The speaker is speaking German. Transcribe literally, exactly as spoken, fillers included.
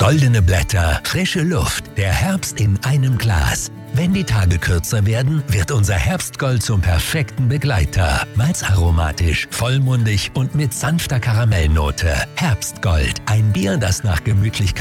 Goldene Blätter, frische Luft, der Herbst in einem Glas. Wenn die Tage kürzer werden, wird unser Herbstgold zum perfekten Begleiter. Malzaromatisch, vollmundig und mit sanfter Karamellnote. Herbstgold, ein Bier, das nach Gemütlichkeit